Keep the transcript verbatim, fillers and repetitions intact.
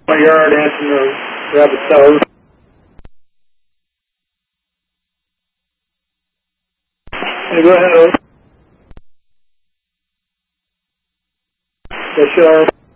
My yard answering the rabbit toes. Hey, go ahead. Yes, sir.